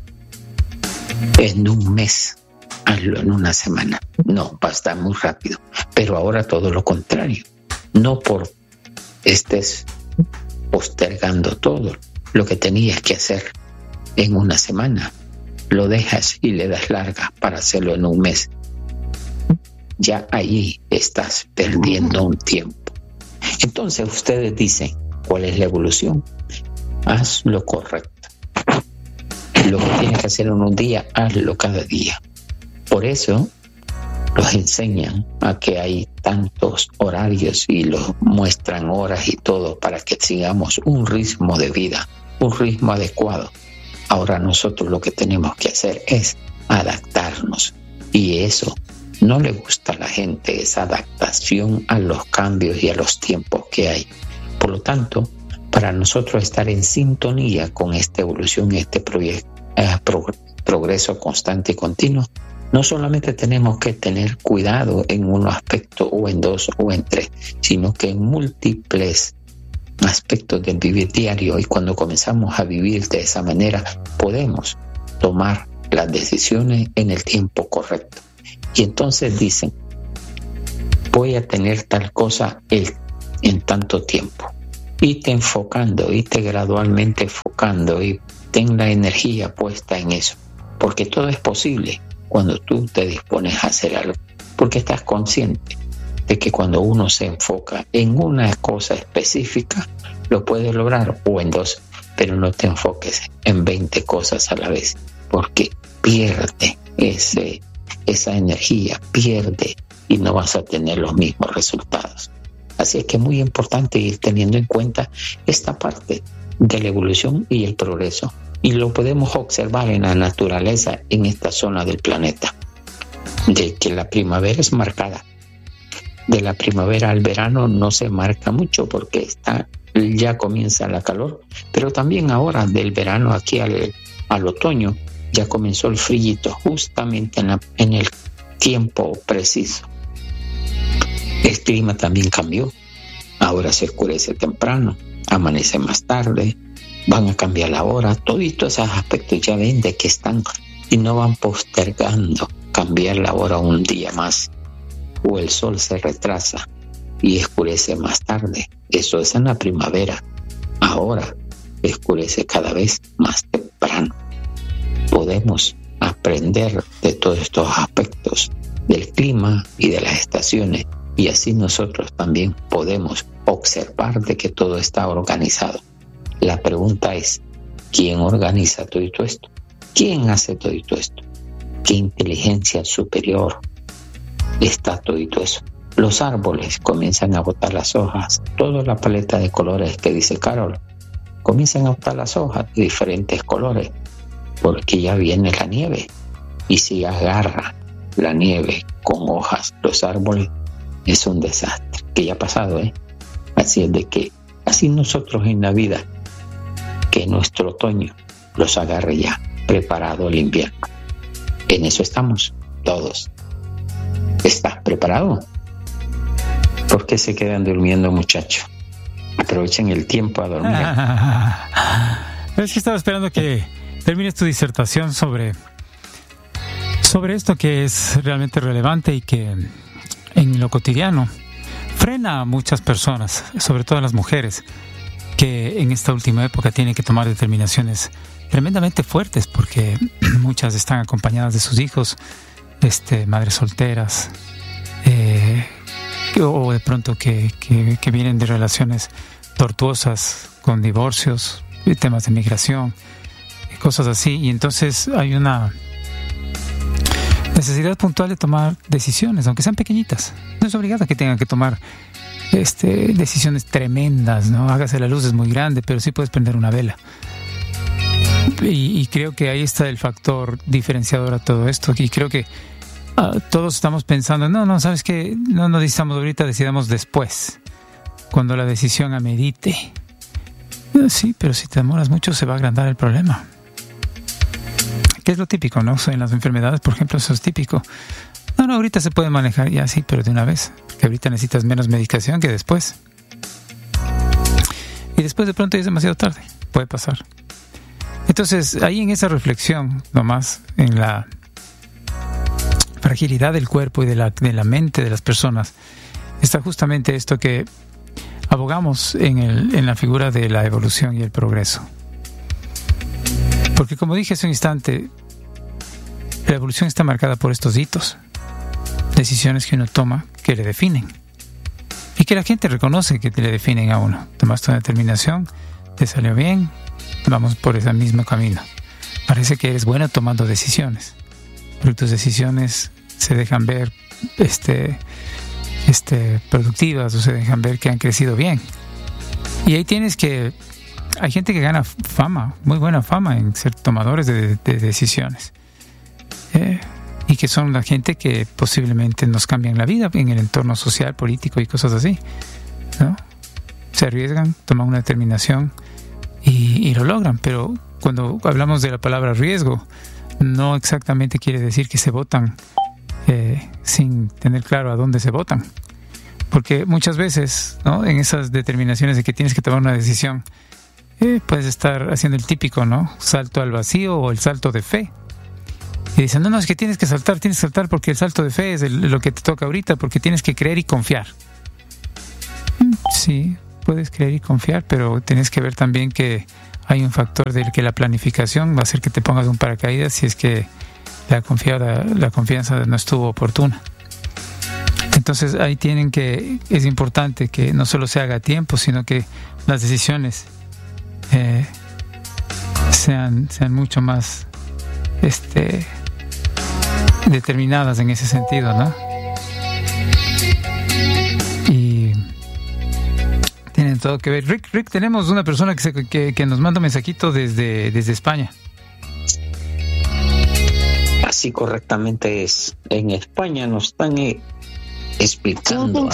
en un mes, hazlo en una semana. No, va a estar muy rápido. Pero ahora todo lo contrario. No por estés postergando todo lo que tenías que hacer en una semana, lo dejas y le das larga para hacerlo en un mes. Ya ahí estás perdiendo un tiempo. Entonces ustedes dicen, ¿cuál es la evolución? Haz lo correcto. Lo que tienes que hacer en un día, hazlo cada día. Por eso los enseñan a que hay tantos horarios y los muestran horas y todo para que sigamos un ritmo de vida, un ritmo adecuado. Ahora nosotros lo que tenemos que hacer es adaptarnos, y eso no le gusta a la gente, esa adaptación a los cambios y a los tiempos que hay. Por lo tanto, para nosotros estar en sintonía con esta evolución, este progreso constante y continuo, no solamente tenemos que tener cuidado en un aspecto o en dos o en tres, sino que en múltiples aspectos del vivir diario. Y cuando comenzamos a vivir de esa manera, podemos tomar las decisiones en el tiempo correcto. Y entonces dicen, voy a tener tal cosa en tanto tiempo. Irte enfocando, irte gradualmente enfocando y ten la energía puesta en eso. Porque todo es posible cuando tú te dispones a hacer algo. Porque estás consciente de que cuando uno se enfoca en una cosa específica, lo puede lograr, o en dos, pero no te enfoques en 20 cosas a la vez, porque pierde esa energía, pierde, y no vas a tener los mismos resultados. Así es que es muy importante ir teniendo en cuenta esta parte de la evolución y el progreso, y lo podemos observar en la naturaleza en esta zona del planeta, de que la primavera es marcada. De la primavera al verano no se marca mucho porque ya comienza la calor, pero también ahora del verano aquí al otoño ya comenzó el frillito justamente en el tiempo preciso. El clima también cambió, ahora se oscurece temprano, amanece más tarde, van a cambiar la hora, todos esos aspectos ya ven de que están y no van postergando cambiar la hora un día más, o el sol se retrasa y oscurece más tarde. Eso es en la primavera. Ahora oscurece cada vez más temprano. Podemos aprender de todos estos aspectos del clima y de las estaciones, y así nosotros también podemos observar de que todo está organizado. La pregunta es, ¿quién organiza todo esto? ¿Quién hace todo esto? ¿Qué inteligencia superior está todo eso? los árboles comienzan a botar las hojas, toda la paleta de colores que dice Carol, comienzan a botar las hojas de diferentes colores, porque ya viene la nieve. Y si agarra la nieve con hojas los árboles, es un desastre, que ya ha pasado, Así es de que, así nosotros en la vida, que nuestro otoño los agarre ya preparado el invierno. En eso estamos todos. ¿Estás preparado? ¿Por qué se quedan durmiendo, muchachos? Aprovechen el tiempo a dormir. Es que estaba esperando que termines tu disertación sobre esto que es realmente relevante y que en lo cotidiano frena a muchas personas, sobre todo a las mujeres, que en esta última época tienen que tomar determinaciones tremendamente fuertes, porque muchas están acompañadas de sus hijos, madres solteras, o de pronto que vienen de relaciones tortuosas con divorcios, temas de migración, cosas así, y entonces hay una necesidad puntual de tomar decisiones, aunque sean pequeñitas. No es obligado que tengan que tomar decisiones tremendas, ¿no? Hágase la luz, es muy grande, pero sí puedes prender una vela. Y creo que ahí está el factor diferenciador a todo esto. Y creo que todos estamos pensando, no, ¿sabes qué? No decidamos ahorita, decidamos después, cuando la decisión amerite. Sí, pero si te demoras mucho se va a agrandar el problema. Que es lo típico, ¿no? En las enfermedades, por ejemplo, eso es típico. No, ahorita se puede manejar ya, sí, pero de una vez. Porque ahorita necesitas menos medicación que después. Y después de pronto ya es demasiado tarde. Puede pasar. Entonces, ahí en esa reflexión, nomás, en la fragilidad del cuerpo y de la mente de las personas, está justamente esto que abogamos en la figura de la evolución y el progreso. Porque como dije hace un instante, la evolución está marcada por estos hitos, decisiones que uno toma que le definen y que la gente reconoce que le definen a uno. Tomaste una determinación, te salió bien, vamos por ese mismo camino. Parece que eres bueno tomando decisiones, pero tus decisiones se dejan ver productivas o se dejan ver que han crecido bien. Y ahí tienes que... Hay gente que gana fama, muy buena fama en ser tomadores de decisiones. Y que son la gente que posiblemente nos cambian la vida en el entorno social, político y cosas así, ¿no? Se arriesgan, toman una determinación y lo logran. Pero cuando hablamos de la palabra riesgo, no exactamente quiere decir que se votan sin tener claro a dónde se votan. Porque muchas veces, ¿no?, en esas determinaciones de que tienes que tomar una decisión, puedes estar haciendo el típico, ¿no?, salto al vacío o el salto de fe. Y dicen, no, es que tienes que saltar porque el salto de fe es lo que te toca ahorita, porque tienes que creer y confiar. Sí, puedes creer y confiar, pero tienes que ver también que hay un factor del que la planificación va a hacer que te pongas un paracaídas si es que la confianza no estuvo oportuna. Entonces ahí es importante que no solo se haga a tiempo, sino que las decisiones sean mucho más determinadas en ese sentido, ¿no? Y tienen todo que ver. Rick, tenemos una persona que nos manda un mensajito desde España. Así correctamente es. En España nos están explicando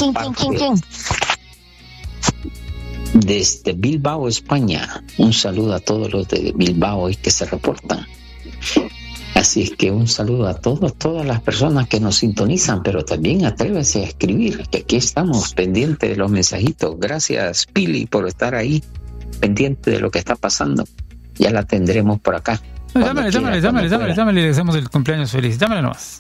desde Bilbao, España. Un saludo a todos los de Bilbao y que se reportan. Así es que un saludo a todas las personas que nos sintonizan, pero también atrévese a escribir, que aquí estamos pendientes de los mensajitos. Gracias, Pili, por estar ahí pendiente de lo que está pasando. Ya la tendremos por acá. Llámale, y le hacemos el cumpleaños feliz. Llámale nomás.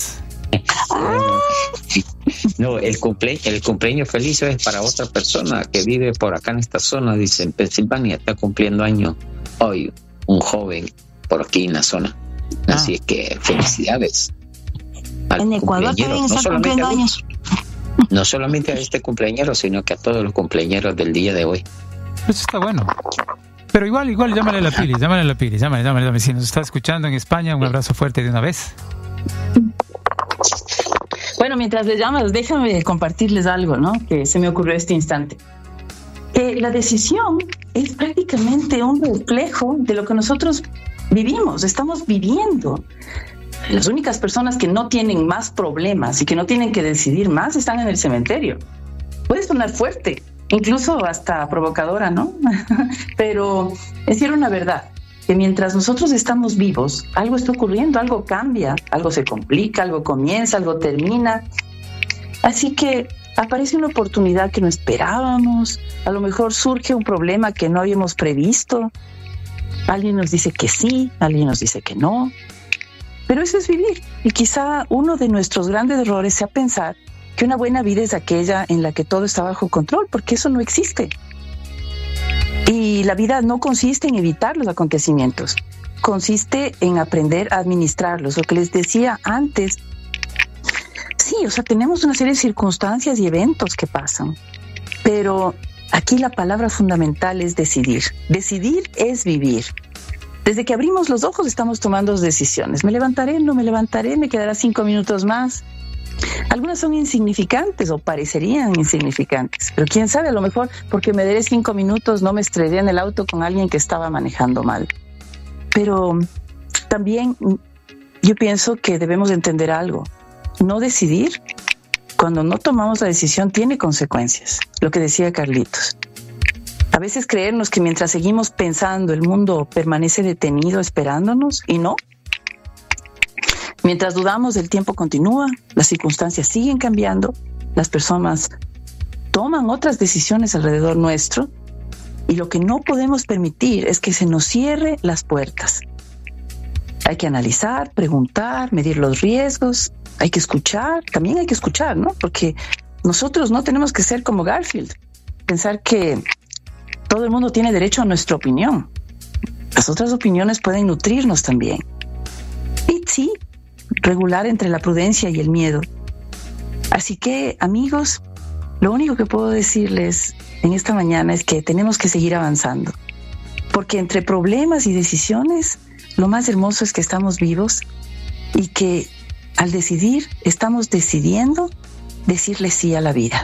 No, el cumpleaños feliz es para otra persona que vive por acá en esta zona, dice, en Pensilvania, está cumpliendo año hoy, un joven por aquí en la zona. Así es que felicidades. En Ecuador también están cumpliendo años. No solamente a este cumpleañero, sino que a todos los cumpleañeros del día de hoy. Eso está bueno. Pero igual, llámale a la Pili. Si nos está escuchando en España, un abrazo fuerte de una vez. Bueno, mientras les llamas, déjame compartirles algo, ¿no? Que se me ocurrió este instante. La decisión es prácticamente un reflejo de lo que nosotros vivimos, estamos viviendo. Las únicas personas que no tienen más problemas y que no tienen que decidir más están en el cementerio. Puede sonar fuerte, incluso hasta provocadora, ¿no? Pero es decir una verdad, que mientras nosotros estamos vivos, algo está ocurriendo, algo cambia, algo se complica, algo comienza, algo termina. Así que aparece una oportunidad que no esperábamos, a lo mejor surge un problema que no habíamos previsto, alguien nos dice que sí, alguien nos dice que no, pero eso es vivir. Y quizá uno de nuestros grandes errores sea pensar que una buena vida es aquella en la que todo está bajo control, porque eso no existe. Y la vida no consiste en evitar los acontecimientos, consiste en aprender a administrarlos. Lo que les decía antes, sí, o sea, tenemos una serie de circunstancias y eventos que pasan, pero aquí la palabra fundamental es decidir. Decidir es vivir. Desde que abrimos los ojos estamos tomando decisiones. ¿Me levantaré? ¿No me levantaré? ¿Me quedará 5 minutos más? Algunas son insignificantes o parecerían insignificantes, pero quién sabe, a lo mejor porque me daré 5 minutos no me estrellé en el auto con alguien que estaba manejando mal. Pero también yo pienso que debemos entender algo. No decidir, cuando no tomamos la decisión, tiene consecuencias. Lo que decía Carlitos. A veces creernos que mientras seguimos pensando el mundo permanece detenido esperándonos, y no. Mientras dudamos, el tiempo continúa, las circunstancias siguen cambiando, las personas toman otras decisiones alrededor nuestro, y lo que no podemos permitir es que se nos cierre las puertas. Hay que analizar, preguntar, medir los riesgos, hay que escuchar, también hay que escuchar, ¿no? Porque nosotros no tenemos que ser como Garfield, pensar que todo el mundo tiene derecho a nuestra opinión. Las otras opiniones pueden nutrirnos también. Y sí, regular entre la prudencia y el miedo. Así que, amigos, lo único que puedo decirles en esta mañana es que tenemos que seguir avanzando, porque entre problemas y decisiones, lo más hermoso es que estamos vivos y que al decidir, estamos decidiendo decirle sí a la vida.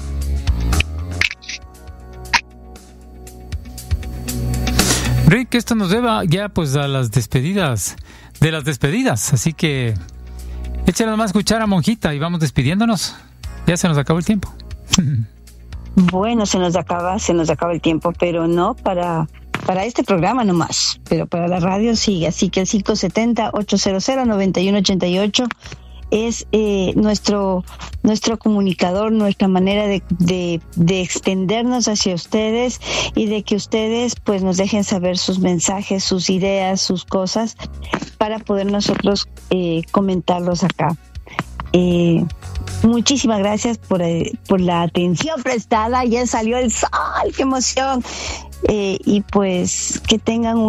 Rick, esto nos lleva ya pues a las despedidas de las despedidas, así que échale nomás escuchar a Monjita y vamos despidiéndonos. Ya se nos acabó el tiempo. Bueno, se nos acaba el tiempo, pero no para este programa nomás, pero para la radio sigue, así que el 570-800-9188 es nuestro comunicador, nuestra manera de extendernos hacia ustedes y de que ustedes pues nos dejen saber sus mensajes, sus ideas, sus cosas para poder nosotros comentarlos acá. Muchísimas gracias por la atención prestada. Ya salió el sol, qué emoción, y pues que tengan un